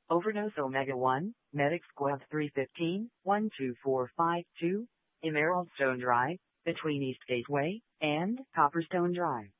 Overdose Omega 1, Medic Squad 315, 12452, Emerald Stone Drive, between East Gateway and Copperstone Drive.